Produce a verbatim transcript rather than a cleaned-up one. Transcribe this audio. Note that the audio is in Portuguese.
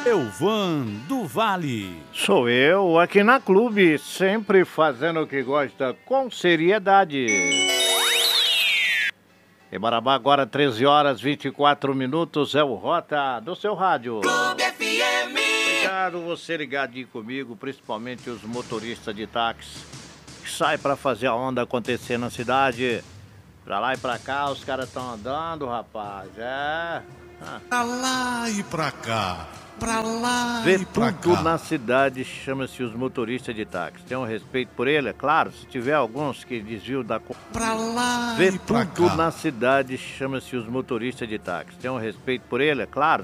Elvan do Vale. Sou eu, aqui na Clube, sempre fazendo o que gosta com seriedade. Em Marabá, agora treze horas e vinte e quatro minutos, é o Rota do seu rádio. Clube F M. Obrigado você ligadinho comigo, principalmente os motoristas de táxi que saem pra fazer a onda acontecer na cidade. Pra lá e pra cá, os caras estão andando, rapaz, é... Ah. Pra lá e pra cá, pra lá Vê e pra tudo cá. na cidade, chama-se os motoristas de táxi. Tem um respeito por ele, é claro, se tiver alguns que desviam da... Pra lá Vê e pra tudo cá. na cidade, chama-se os motoristas de táxi. Tem um respeito por ele, é claro,